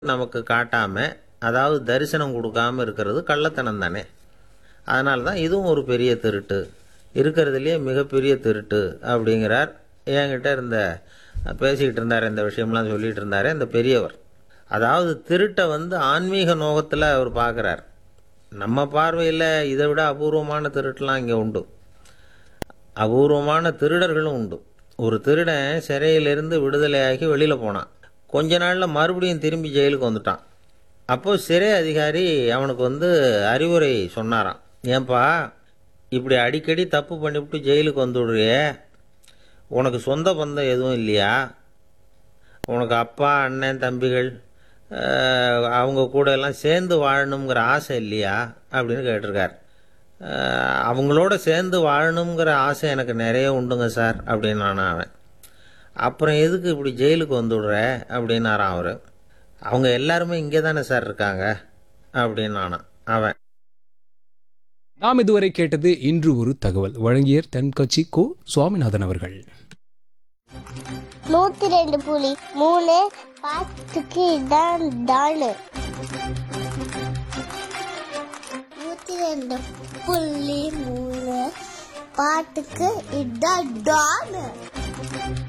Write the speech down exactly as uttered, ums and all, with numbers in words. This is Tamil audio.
நமக்கு காட்டாம, அதாவது தரிசனம் கொடுக்காம இருக்கிறது கள்ளத்தனம் தானே. அதனால தான் இதுவும் ஒரு பெரிய திருட்டு, இருக்கிறதுலேயே மிகப்பெரிய திருட்டு அப்படிங்கிறார். என்கிட்ட இருந்த பேசிக்கிட்டு இருந்தார், இந்த விஷயம்லாம் சொல்லிகிட்டு இருந்தார் இந்த பெரியவர். அதாவது திருட்டை வந்து ஆன்மீக நோகத்தில் அவர் பார்க்குறார். நம்ம பார்வையில் இதை விட அபூர்வமான திருட்டுலாம் இங்கே உண்டு, அபூர்வமான திருடர்களும் உண்டு. ஒரு திருடன் சிறையிலிருந்து விடுதலையாகி வெளியில் போனான். கொஞ்ச நாளில் மறுபடியும் திரும்பி ஜெயிலுக்கு வந்துட்டான். அப்போது சிறை அதிகாரி அவனுக்கு வந்து அறிவுரை சொன்னாராம். ஏன்பா இப்படி அடிக்கடி தப்பு பண்ணிவிட்டு ஜெயிலுக்கு வந்துவிடுறிய, உனக்கு சொந்த பந்தம் எதுவும் இல்லையா? உனக்கு அப்பா அண்ணன் தம்பிகள் அவங்க கூட எல்லாம் சேர்ந்து வாழணுங்கிற ஆசை இல்லையா அப்படின்னு கேட்டிருக்கார். அவங்களோட சேர்ந்து வாழணுங்கிற ஆசை எனக்கு நிறைய உண்டுங்க சார் அப்படின்னு நானும் அவன். அப்புறம் எதுக்கு இப்படி ஜெயிலுக்கு வந்துவிடுற அப்படின்னாரான் அவர். அவங்க எல்லாருமே இங்கே தானே சார் இருக்காங்க அப்படின்னு நானும் அவன். நாம் இதுவரை கேட்டது இன்று ஒரு தகவல். வழங்கியர் தென்கட்சி கோ சுவாமிநாதன் அவர்கள். நூத்தி ரெண்டு புள்ளி மூணு பாட்டுக்கு இதான் தானு. நூத்தி ரெண்டு புள்ளி மூணு பாட்டுக்கு இதான் டானு.